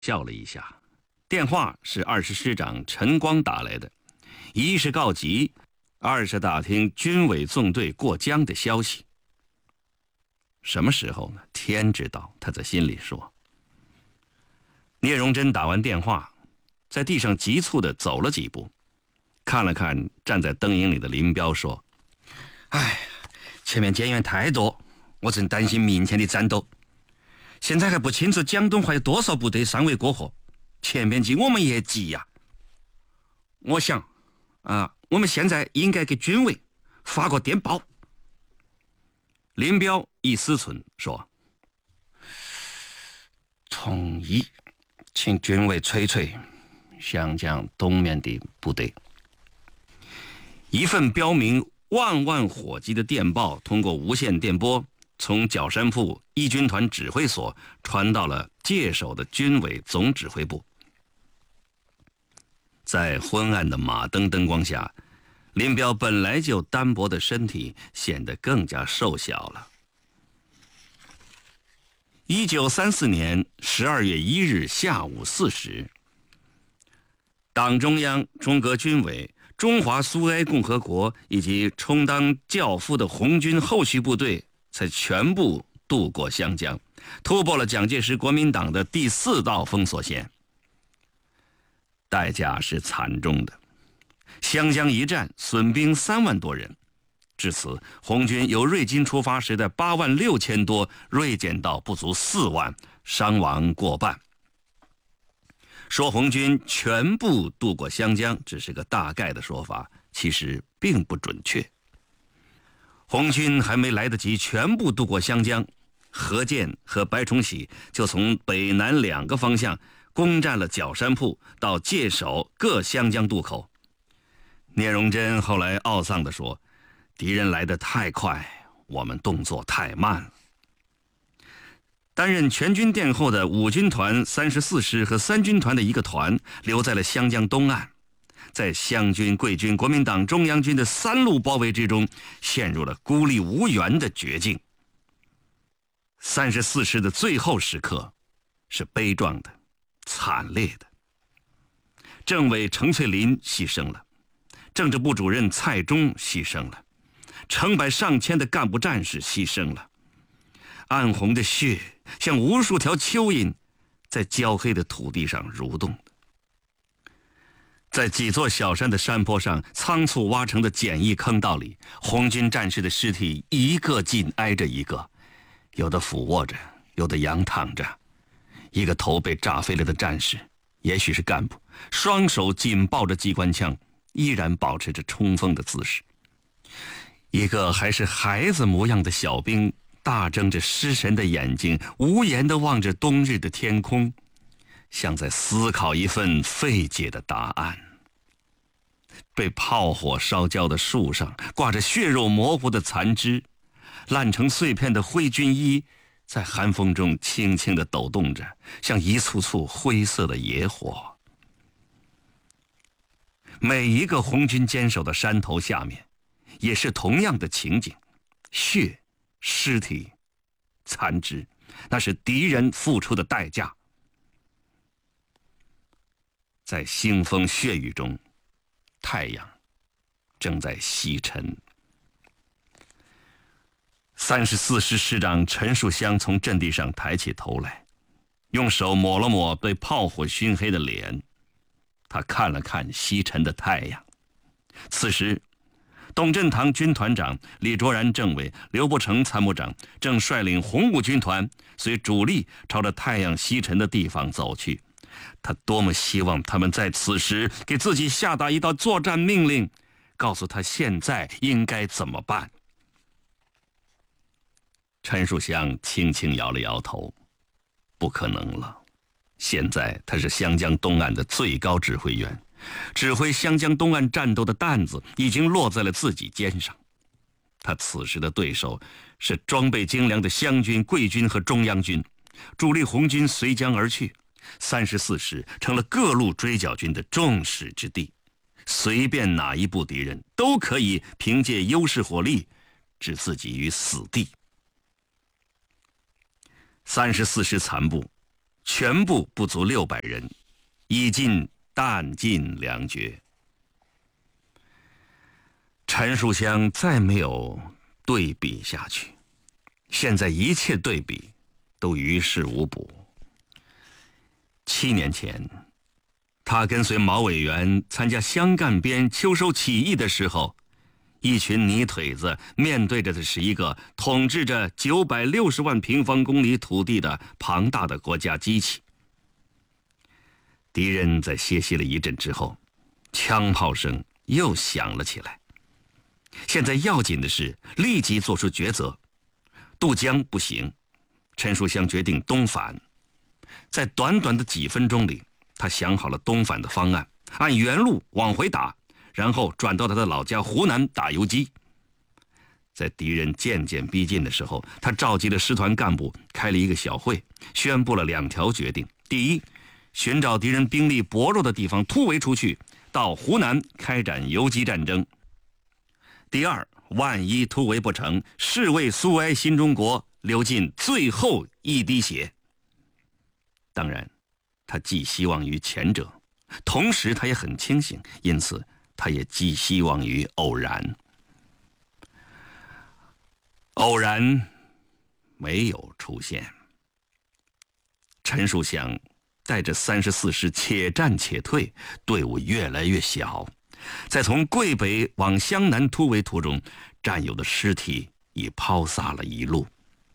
笑了一下。电话是20师长陈光打来的，一是告急，二是打听军委纵队过江的消息。什么时候呢？天知道，他在心里说。聂荣臻打完电话，在地上急促地走了几步，看了看站在灯影里的林彪，说：哎，前面减员太多，我正担心明天的战斗。现在还不清楚江东还有多少部队尚未过河，前面急我们也急呀。我想我们现在应该给军委发个电报。林彪一思忖说：同意，请军委催催湘江东面的部队。一份标明万万火急的电报通过无线电波从角山铺一军团指挥所传到了界首的军委总指挥部。在昏暗的马灯灯光下，林彪本来就单薄的身体显得更加瘦小了。1934年12月1日下午4时，党中央、中革军委、中华苏维埃共和国以及充当教父的红军后续部队才全部渡过湘江，突破了蒋介石国民党的第4道封锁线。代价是惨重的，湘江一战损兵3万多人，至此红军由瑞金出发时的8万6千多锐减到不足4万，伤亡过半。说红军全部渡过湘江只是个大概的说法，其实并不准确。红军还没来得及全部渡过湘江，何键和白崇禧就从北南2个方向攻占了角山铺到界首各湘江渡口。聂荣臻后来懊丧地说：敌人来得太快，我们动作太慢了。担任全军殿后的5军团34师和3军团的一个团留在了湘江东岸，在湘军、桂军、国民党中央军的3路包围之中，陷入了孤立无援的绝境。34师的最后时刻是悲壮的、惨烈的。政委程翠林牺牲了，政治部主任蔡忠牺牲了，成百上千的干部战士牺牲了。暗红的血像无数条蚯蚓在焦黑的土地上蠕动。在几座小山的山坡上仓促挖成的简易坑道里，红军战士的尸体一个紧挨着一个，有的俯卧着，有的仰躺着。一个头被炸飞了的战士，也许是干部，双手紧抱着机关枪，依然保持着冲锋的姿势。一个还是孩子模样的小兵大睁着失神的眼睛，无言地望着冬日的天空，像在思考一份费解的答案。被炮火烧焦的树上挂着血肉模糊的残肢，烂成碎片的灰军衣在寒风中轻轻地抖动着，像一簇簇灰色的野火。每一个红军坚守的山头下面也是同样的情景，血、尸体、残肢，那是敌人付出的代价。在腥风血雨中，太阳正在西沉。34师师长陈树湘从阵地上抬起头来，用手抹了抹被炮火熏黑的脸。他看了看西沉的太阳。此时董振堂军团长、李卓然政委、刘伯承参谋长正率领红五军团随主力朝着太阳西沉的地方走去。他多么希望他们在此时给自己下达一道作战命令，告诉他现在应该怎么办。陈树湘轻轻摇了摇头，不可能了。现在他是湘江东岸的最高指挥员，指挥湘江东岸战斗的担子已经落在了自己肩上。他此时的对手是装备精良的湘军、桂军和中央军，主力红军随江而去，34师成了各路追剿军的众矢之的，随便哪一部敌人都可以凭借优势火力置自己于死地。34师残部全部不足600人，已尽弹尽粮绝。陈树湘再没有对比下去，现在一切对比都于事无补。7年前，他跟随毛委员参加湘赣边秋收起义的时候，一群泥腿子面对着的是一个统治着960万平方公里土地的庞大的国家机器。敌人在歇息了一阵之后，枪炮声又响了起来。现在要紧的是立即做出抉择。渡江不行，陈树湘决定东返。在短短的几分钟里，他想好了东返的方案，按原路往回打，然后转到他的老家湖南打游击。在敌人渐渐逼近的时候，他召集了师团干部开了一个小会，宣布了2条决定：第一，寻找敌人兵力薄弱的地方突围出去，到湖南开展游击战争；第二，万一突围不成，誓为苏维埃新中国流尽最后一滴血。当然，他寄希望于前者，同时他也很清醒，因此他也寄希望于偶然。偶然没有出现。陈树湘带着34师且战且退，队伍越来越小。在从桂北往湘南突围途中，战友的尸体已抛洒了一路。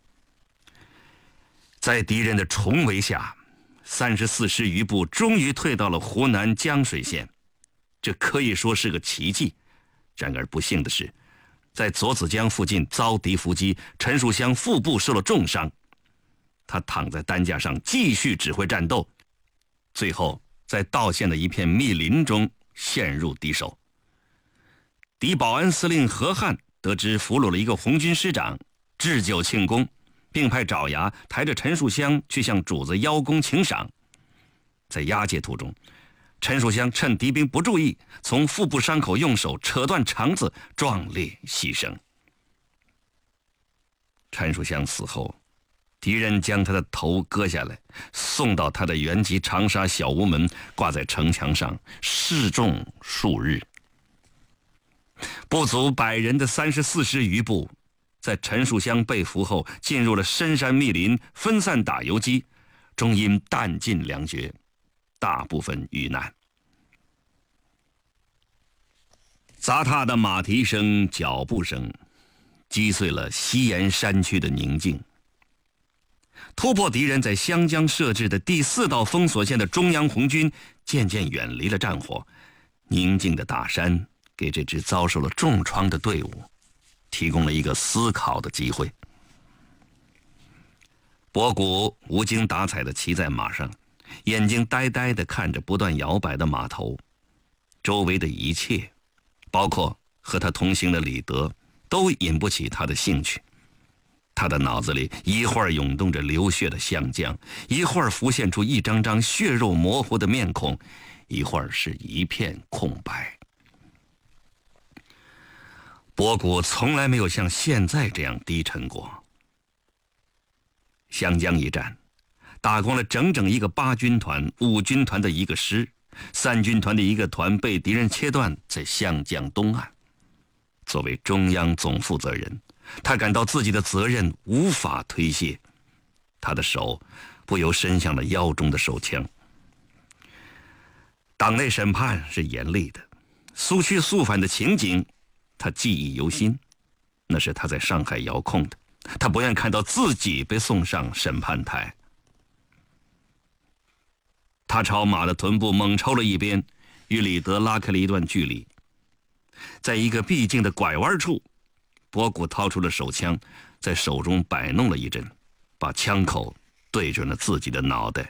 在敌人的重围下，34师余部终于退到了湖南江水县，这可以说是个奇迹。然而不幸的是，在左子江附近遭敌伏击，陈树湘腹部受了重伤。他躺在担架上继续指挥战斗，最后在道县的一片密林中陷入敌手。敌保安司令何汉得知俘虏了一个红军师长，置酒庆功，并派爪牙抬着陈树湘去向主子邀功请赏。在押解途中，陈树湘趁敌兵不注意，从腹部伤口用手扯断肠子，壮烈牺牲。陈树湘死后，敌人将他的头割下来，送到他的原籍长沙小屋门，挂在城墙上示众数日。不足100人的34师余部，在陈树湘被俘后，进入了深山密林，分散打游击，终因弹尽粮绝，大部分遇难。杂沓的马蹄声、脚步声，击碎了西延山区的宁静。突破敌人在湘江设置的第4道封锁线的中央红军渐渐远离了战火，宁静的大山给这支遭受了重创的队伍提供了一个思考的机会。博古无精打采地骑在马上，眼睛呆呆地看着不断摇摆的马头，周围的一切，包括和他同行的李德，都引不起他的兴趣。他的脑子里一会儿涌动着流血的湘江，一会儿浮现出一张张血肉模糊的面孔，一会儿是一片空白。博古从来没有像现在这样低沉过。湘江一战，打光了整整一个8军团、5军团的一个师，3军团的一个团被敌人切断在湘江东岸。作为中央总负责人，他感到自己的责任无法推卸，他的手不由伸向了腰中的手枪。党内审判是严厉的，苏区肃反的情景他记忆犹新，那是他在上海遥控的，他不愿看到自己被送上审判台。他朝马的臀部猛抽了一鞭，与李德拉开了一段距离。在一个必经的拐弯处，博古掏出了手枪，在手中摆弄了一阵，把枪口对准了自己的脑袋。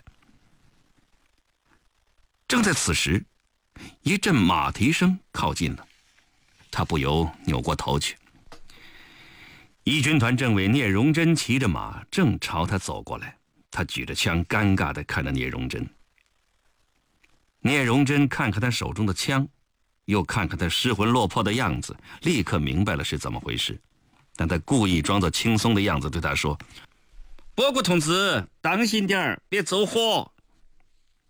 正在此时，一阵马蹄声靠近了，他不由扭过头去。一军团政委聂荣臻骑着马正朝他走过来，他举着枪尴尬地看着聂荣臻。聂荣臻看看他手中的枪，又看看他失魂落魄的样子，立刻明白了是怎么回事，但他故意装作轻松的样子对他说：“ 波谷同志，当心点儿，别走火。